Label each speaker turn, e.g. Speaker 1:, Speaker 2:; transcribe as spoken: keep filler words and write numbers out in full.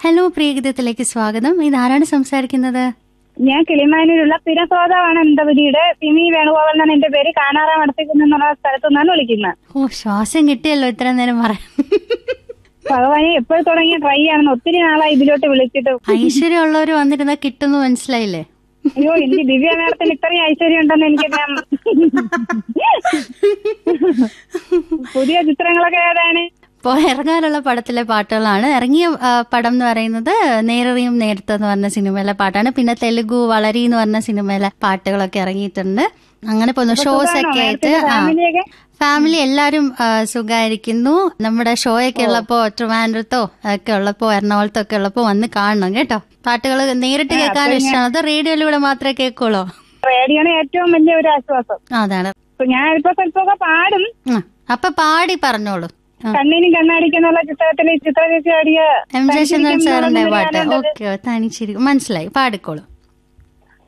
Speaker 1: Hello, പ്രിയഗീതത്തിലേക്ക് സ്വാഗതം. ഇതാരാണ് സംസാരിക്കുന്നത്?
Speaker 2: ഞാൻ കിളിമാനൂരുള്ള സ്ഥിരശ്രോതാവാണ് അനന്തപുരിയുടെ സിമി വേണുഗോപാൽ എന്നാണ് എന്റെ പേര്. കാണാറാം അടുത്തേക്കുന്നുള്ള സ്ഥലത്തു നിന്നാണ് വിളിക്കുന്നത്.
Speaker 1: ഓ, ശ്വാസം കിട്ടിയല്ലോ ഇത്ര നേരം പറയാൻ.
Speaker 2: ഭഗവാനെ എപ്പോഴും തുടങ്ങിയ ട്രൈ ആണെന്ന് ഒത്തിരി നാളായി ഇതിലോട്ട് വിളിച്ചിട്ട്.
Speaker 1: ഐശ്വര്യം ഉള്ളവര് വന്നിരുന്ന കിട്ടുന്നു, മനസ്സിലായില്ലേ?
Speaker 2: അയ്യോ, എനിക്ക് ദിവ്യ മേഡത്തിന് ഇത്രയും ഐശ്വര്യം ഉണ്ടെന്ന് എനിക്ക് ഞാൻ പുതിയ ചിത്രങ്ങളൊക്കെ ഏതാണ്?
Speaker 1: ഇപ്പോൾ ഇറങ്ങാനുള്ള പടത്തിലെ പാട്ടുകളാണ്. ഇറങ്ങിയ പടം എന്ന് പറയുന്നത് നേരറിയും നേരത്തെ എന്ന് പറഞ്ഞ സിനിമയിലെ പാട്ടാണ്. പിന്നെ തെലുഗു വളരി എന്ന് പറഞ്ഞ സിനിമയിലെ പാട്ടുകളൊക്കെ ഇറങ്ങിയിട്ടുണ്ട്. അങ്ങനെ പോകുന്നു. ഷോസ് ഒക്കെ ആയിട്ട് ഫാമിലി എല്ലാരും സുഖമായിരിക്കുന്നു. നമ്മുടെ ഷോയൊക്കെ ഉള്ളപ്പോ ട്രിവാൻഡ്രത്തോ ഒക്കെ ഉള്ളപ്പോ എറണാകുളത്തോ ഒക്കെ ഉള്ളപ്പോ വന്ന് കാണണം കേട്ടോ. പാട്ടുകൾ നേരിട്ട് കേൾക്കാൻ ഇഷ്ടമാണ്. അത് റേഡിയോയിലൂടെ മാത്രമേ കേൾക്കുള്ളൂ.
Speaker 2: റേഡിയോയാണ് ഏറ്റവും വലിയ ഒരു ആശ്വാസം.
Speaker 1: അതാണ്.
Speaker 2: ഞാൻ ഇപ്പൊ സ്വല്പമൊക്കെ പാടും.
Speaker 1: അപ്പൊ പാടി പറഞ്ഞോളൂ.
Speaker 2: കണ്ണിനും കണ്ണാടിക്കെന്നുള്ള ചിത്രത്തില് ചിത്രചേച്ചി ആടിയ
Speaker 1: എം ജയചന്ദ്രൻ സാറിന്റെ പാട്ട്. ഓക്കെ, തനിച്ചിരി മനസ്സിലായി, പാടിക്കോളൂ.